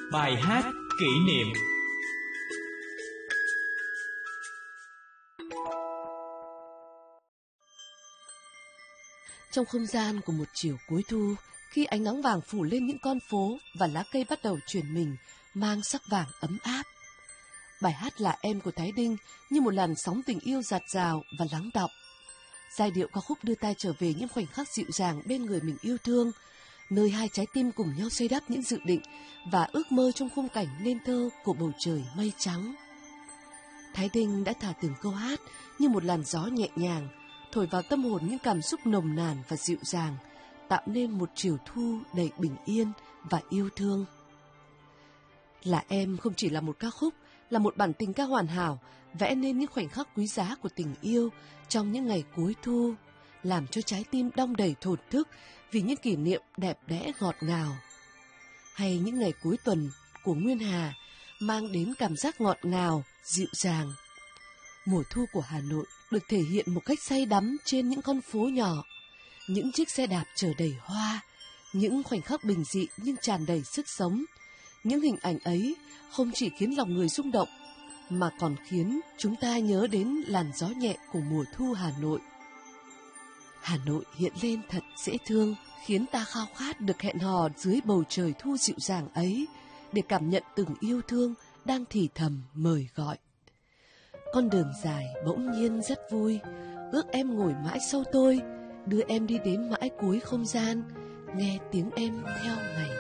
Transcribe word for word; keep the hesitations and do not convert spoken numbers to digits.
Bài hát kỷ niệm. Trong không gian của một chiều cuối thu, khi ánh nắng vàng phủ lên những con phố và lá cây bắt đầu chuyển mình mang sắc vàng ấm áp, bài hát Là Em của Thái Đinh như một làn sóng tình yêu dạt dào và lắng đọng. Giai điệu ca khúc đưa ta trở về những khoảnh khắc dịu dàng bên người mình yêu thương, nơi hai trái tim cùng nhau xây đắp những dự định và ước mơ trong khung cảnh nên thơ của bầu trời mây trắng. Thái Đinh đã thả từng câu hát như một làn gió nhẹ nhàng, thổi vào tâm hồn những cảm xúc nồng nàn và dịu dàng, tạo nên một chiều thu đầy bình yên và yêu thương. Là Em không chỉ là một ca khúc, là một bản tình ca hoàn hảo, vẽ nên những khoảnh khắc quý giá của tình yêu trong những ngày cuối thu, làm cho trái tim đong đầy thổn thức vì những kỷ niệm đẹp đẽ ngọt ngào. Hay những ngày cuối tuần của Nguyên Hà mang đến cảm giác ngọt ngào, dịu dàng. Mùa thu của Hà Nội được thể hiện một cách say đắm trên những con phố nhỏ, những chiếc xe đạp chở đầy hoa, những khoảnh khắc bình dị nhưng tràn đầy sức sống. Những hình ảnh ấy không chỉ khiến lòng người rung động, mà còn khiến chúng ta nhớ đến làn gió nhẹ của mùa thu Hà Nội. Hà Nội hiện lên thật dễ thương, khiến ta khao khát được hẹn hò dưới bầu trời thu dịu dàng ấy, để cảm nhận từng yêu thương đang thì thầm mời gọi. Con đường dài bỗng nhiên rất vui, ước em ngồi mãi sau tôi, đưa em đi đến mãi cuối không gian, nghe tiếng em theo ngày